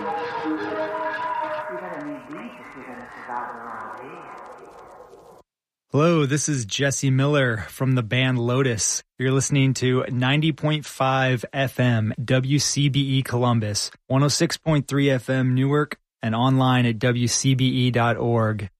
Hello, this is Jesse Miller from the band Lotus. You're listening to 90.5 FM WCBE Columbus, 106.3 FM Newark, and online at WCBE.org.